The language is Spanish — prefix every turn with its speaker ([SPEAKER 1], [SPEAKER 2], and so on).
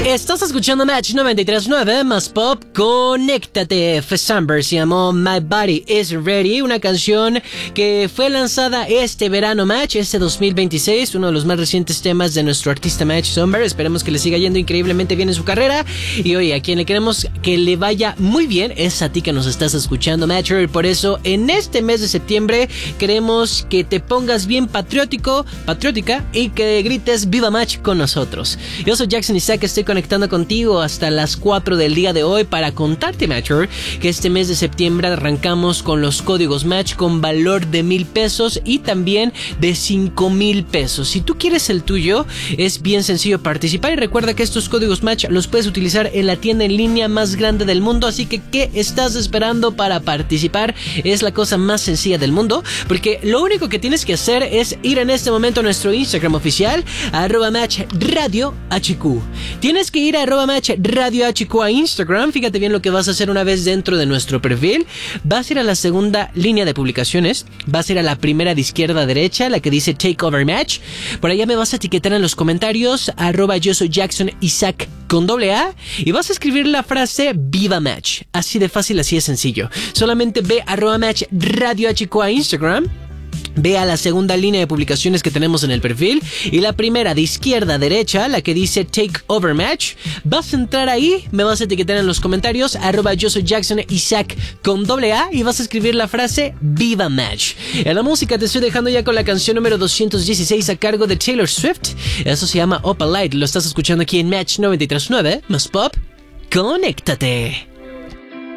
[SPEAKER 1] Estás escuchando Match 93.9 más pop. Conéctate. Fesamber se llamó My Body Is Ready, una canción que fue lanzada este verano, Match, este 2026, uno de los más recientes temas de nuestro artista Match Somber. Esperemos que le siga yendo increíblemente bien en su carrera. Y oye, a quien le queremos que le vaya muy bien es a ti que nos estás escuchando, Matcher. Por eso, en este mes de septiembre queremos que te pongas bien patriótica y que grites Viva Match con nosotros. Yo soy Jackson Isaac, estoy conectando contigo hasta las 4 del día de hoy para contarte, Matcher, que este mes de septiembre arrancamos con los códigos Match con valor de 1,000 pesos y también de 5,000 pesos. Si tú quieres el tuyo, es bien sencillo participar y recuerda que estos códigos Match los puedes utilizar en la tienda en línea más grande del mundo, así que ¿qué estás esperando para participar? Es la cosa más sencilla del mundo, porque lo único que tienes que hacer es ir en este momento a nuestro Instagram oficial, @matchradiohq. Tienes que ir a @matchradiohq a Instagram. Fíjate bien lo que vas a hacer una vez dentro de nuestro perfil. Vas a ir a la segunda línea de publicaciones, vas a ir a la primera de izquierda a derecha, la que dice Takeover Match. Por allá me vas a etiquetar en los comentarios @yo soy Jackson Isaac con AA y vas a escribir la frase Viva Match. Así de fácil, así de sencillo. Solamente ve a @matchradiohq a Instagram. Ve a la segunda línea de publicaciones que tenemos en el perfil y la primera de izquierda a derecha, la que dice Take Over Match. Vas a entrar ahí, me vas a etiquetar en los comentarios @yo soy Jackson Isaac con AA y vas a escribir la frase Viva Match. En la música te estoy dejando ya con la canción número 216 a cargo de Taylor Swift. Eso se llama Opalite. Lo estás escuchando aquí en Match 93.9 más pop. Conéctate.